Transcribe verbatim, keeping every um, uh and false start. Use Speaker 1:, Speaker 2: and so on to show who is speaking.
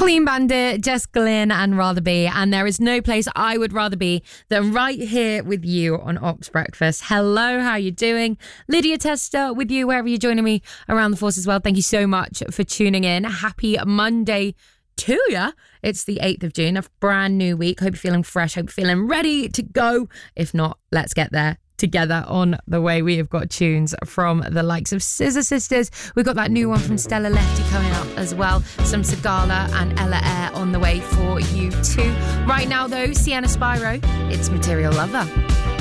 Speaker 1: Clean Bandit, Jess Glynn and Rather Be. And there is no place I would rather be than right here with you on Ops Breakfast. Hello, how are you doing? Lydia Tester with you wherever you're joining me around the force as well. Thank you so much for tuning in. Happy Monday to ya. It's the eighth of June, a brand new week. Hope you're feeling fresh. Hope you're feeling ready to go. If not, let's get there together. On the way, we have got tunes from the likes of Scissor Sisters. We've got that new one from Stella Lefty coming up as well. Some Sigala and Ella Air on the way for you too. Right now though, Sienna Spyro, it's Material Lover.